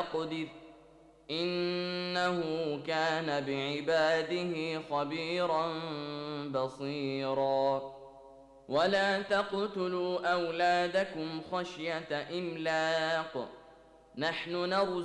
يقدر إنه كان بعباده خبيرا بصيرا ولا تقتلوا أولادكم خشية إملاق نحن نرزقكم